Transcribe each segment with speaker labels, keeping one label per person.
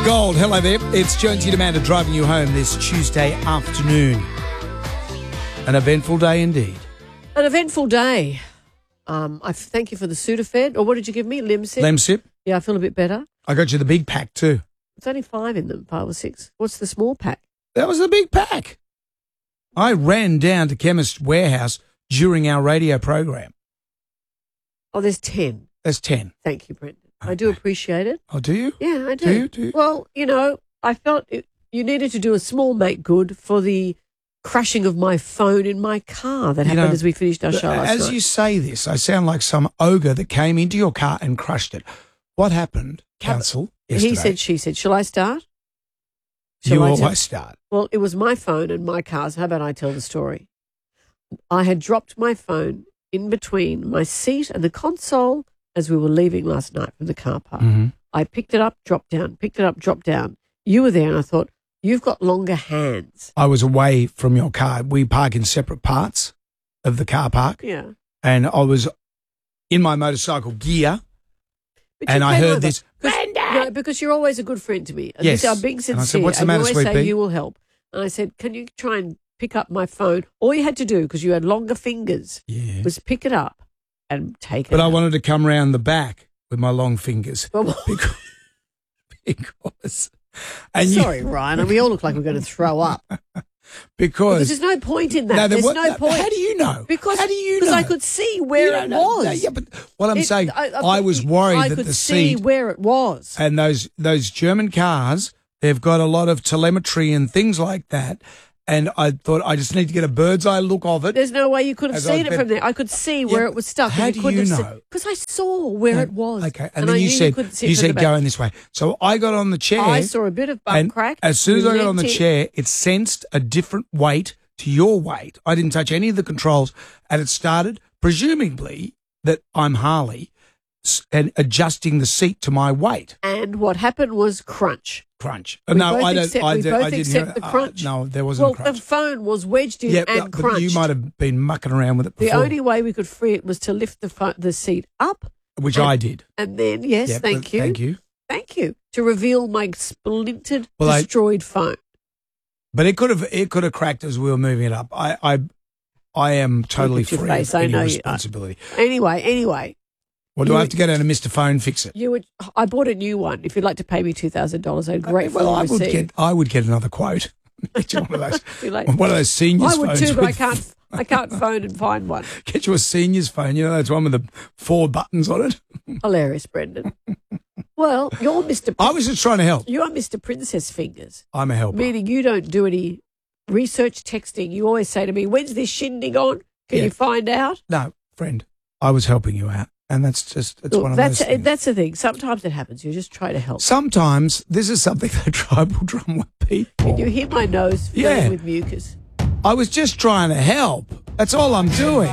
Speaker 1: Gold, hello there. It's Jonesy and Amanda driving you home this Tuesday afternoon. An eventful day indeed.
Speaker 2: An eventful day. I thank you for the Sudafed. Or what did you give me? Lemsip?
Speaker 1: Lemsip.
Speaker 2: Yeah, I feel a bit better.
Speaker 1: I got you the big pack too.
Speaker 2: It's only 5 in them, 5 or 6. What's the small pack?
Speaker 1: That was the big pack. I ran down to Chemist Warehouse during our radio program.
Speaker 2: Oh, there's 10.
Speaker 1: That's 10.
Speaker 2: Thank you, Brendan.
Speaker 1: Okay.
Speaker 2: I do appreciate it.
Speaker 1: Oh, do you?
Speaker 2: Yeah, I do.
Speaker 1: Do you?
Speaker 2: Well, you know, I felt you needed to do a small make good for the crashing of my phone in my car that happened as we finished our show last night.
Speaker 1: As you say this, I sound like some ogre that came into your car and crushed it. What happened, Council, yesterday?
Speaker 2: He said, she said, shall I start?
Speaker 1: You always start.
Speaker 2: Well, it was my phone and my car's. How about I tell the story? I had dropped my phone in between my seat and the console as we were leaving last night from the car park.
Speaker 1: Mm-hmm.
Speaker 2: I picked it up, dropped down, picked it up, dropped down. You were there and I thought, you've got longer hands.
Speaker 1: I was away from your car. We park in separate parts of the car park.
Speaker 2: Yeah.
Speaker 1: And I was in my motorcycle gear and I heard this.
Speaker 2: No, because you're always a good friend to me. And
Speaker 1: Yes.
Speaker 2: I'm being sincere.
Speaker 1: And I said, what's the matter,
Speaker 2: you always
Speaker 1: sweet
Speaker 2: say
Speaker 1: pea?
Speaker 2: you will help. And I said, can you try and pick up my phone? All you had to do, because you had longer fingers,
Speaker 1: Yeah.
Speaker 2: was pick it up and take it
Speaker 1: But I
Speaker 2: out.
Speaker 1: wanted to come round the back with my long fingers.
Speaker 2: Well,
Speaker 1: because
Speaker 2: sorry, Ryan. And we all look like we're going to throw up. Because there's no point in that. There's no point.
Speaker 1: How do you know?
Speaker 2: Because
Speaker 1: how do you know?
Speaker 2: Because I could see where it was.
Speaker 1: No, yeah, but what I'm saying, I was worried that the seat.
Speaker 2: I could see where it was.
Speaker 1: And those German cars, they've got a lot of telemetry and things like that. And I thought I just need to get a bird's eye look of it.
Speaker 2: There's no way you could have seen it from there. I could see where it was stuck.
Speaker 1: How do you know?
Speaker 2: Because I saw where it was.
Speaker 1: Okay, and then you said going this way. So I got on the chair.
Speaker 2: I saw a bit of butt crack.
Speaker 1: As soon as I got on the chair, it sensed a different weight to your weight. I didn't touch any of the controls, and it started, presumably that I'm Harley, and adjusting the seat to my weight.
Speaker 2: And what happened was crunch.
Speaker 1: No, I didn't hear
Speaker 2: the crunch.
Speaker 1: No, there wasn't a crunch.
Speaker 2: Well, the phone was wedged in and crunched.
Speaker 1: But you might have been mucking around with it before.
Speaker 2: The only way we could free it was to lift the seat up.
Speaker 1: Which I did.
Speaker 2: And then, thank you. Thank you. To reveal my splintered, destroyed phone.
Speaker 1: But it could have cracked as we were moving it up. I am totally free of any responsibility.
Speaker 2: Anyway.
Speaker 1: Well, do I have to go down to Mr. Phone fix it?
Speaker 2: I bought a new one. If you'd like to pay me $2,000, I'd gratefully receive.
Speaker 1: I would get another quote. Get you one of those seniors phones.
Speaker 2: I would too, but I can't phone and find one.
Speaker 1: Get you a seniors phone. You know, that's one with the 4 buttons on it.
Speaker 2: Hilarious, Brendan. Well, you're Mr.
Speaker 1: I was just trying to help.
Speaker 2: You're Mr. Princess Fingers.
Speaker 1: I'm a helper.
Speaker 2: Meaning you don't do any research texting. You always say to me, when's this shindig on? Can you find out?
Speaker 1: No, friend, I was helping you out. And it's one of those things.
Speaker 2: That's the thing. Sometimes it happens. You just try to help.
Speaker 1: Sometimes this is something that Tribal Drum with people.
Speaker 2: Can you hear my nose filling with mucus?
Speaker 1: I was just trying to help. That's all I'm doing.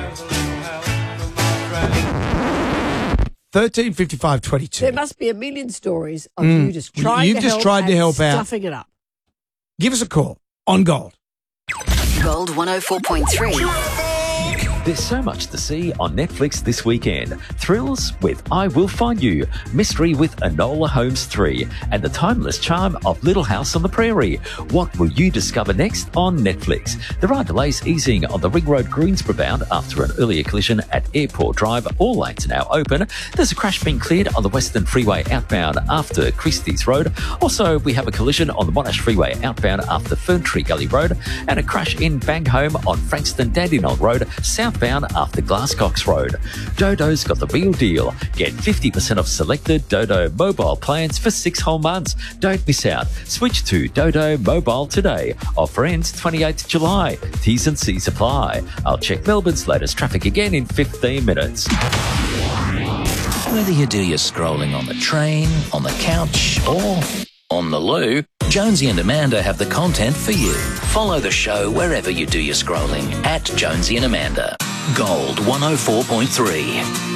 Speaker 1: 13:55:22.
Speaker 2: There must be a million stories of you just trying to help.
Speaker 1: Tried to help out.
Speaker 2: Stuffing it up.
Speaker 1: Give us a call on Gold.
Speaker 3: Gold 104.3.
Speaker 4: There's so much to see on Netflix this weekend. Thrills with I Will Find You, mystery with Enola Holmes 3, and the timeless charm of Little House on the Prairie. What will you discover next on Netflix? There are delays easing on the Ring Road Greensboro bound after an earlier collision at Airport Drive. All lanes are now open. There's a crash being cleared on the Western Freeway outbound after Christie's Road. Also, we have a collision on the Monash Freeway outbound after Ferntree Gully Road, and a crash in Banghome on Frankston Dandenong Road southbound after Glasscox Road. Dodo's got the real deal. Get 50% off selected Dodo mobile plans for 6 whole months. Don't miss out. Switch to Dodo Mobile today. Offer ends 28th July. T's and C's apply. I'll check Melbourne's latest traffic again in 15 minutes.
Speaker 5: Whether you do your scrolling on the train, on the couch, or on the loo, Jonesy and Amanda have the content for you. Follow the show wherever you do your scrolling at Jonesy and Amanda. Gold 104.3.